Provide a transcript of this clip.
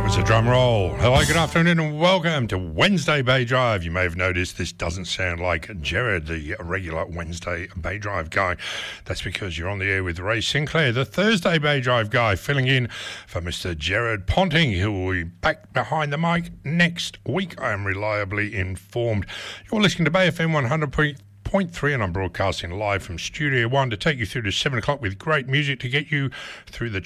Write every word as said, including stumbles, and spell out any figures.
was a drum roll. Hello, good afternoon and welcome to Wednesday Bay Drive. You may have noticed this doesn't sound like Jared, the regular Wednesday Bay Drive guy. That's because you're on the air with Ray Sinclair, the Thursday Bay Drive guy, filling in for Mister Jared Ponting, who will be back behind the mic next week, I am reliably informed. You're listening to Bay F M one hundred point three and I'm broadcasting live from Studio One to take you through to seven o'clock with great music to get you through the